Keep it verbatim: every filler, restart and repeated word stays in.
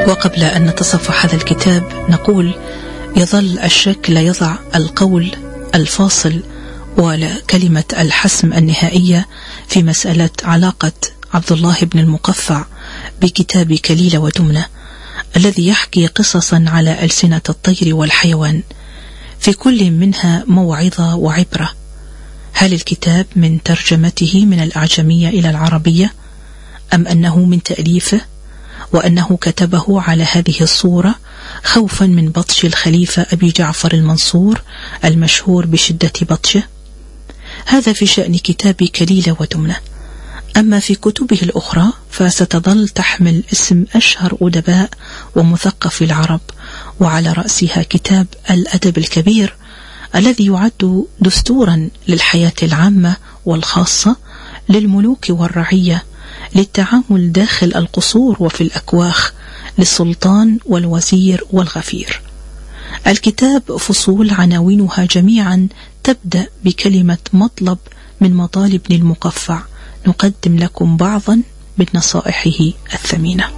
وقبل أن نتصفح هذا الكتاب نقول يظل الشك لا يضع القول الفاصل ولا كلمة الحسم النهائية في مسألة علاقة عبد الله بن المقفع بكتاب كليلة ودمنة الذي يحكي قصصا على ألسنة الطير والحيوان، في كل منها موعظة وعبرة. هل الكتاب من ترجمته من الأعجمية إلى العربية أم أنه من تأليفه وأنه كتبه على هذه الصورة خوفا من بطش الخليفة أبي جعفر المنصور المشهور بشدة بطشه؟ هذا في شأن كتاب كليلة ودمنة. أما في كتبه الأخرى فستظل تحمل اسم أشهر أدباء ومثقف العرب، وعلى رأسها كتاب الأدب الكبير الذي يعد دستورا للحياة العامة والخاصة للملوك والرعية، للتعامل داخل القصور وفي الأكواخ، للسلطان والوزير والغفير. الكتاب فصول عناوينها جميعا تبدأ بكلمة مطلب من مطالب ابن المقفع. نقدم لكم بعضا من نصائحه الثمينة.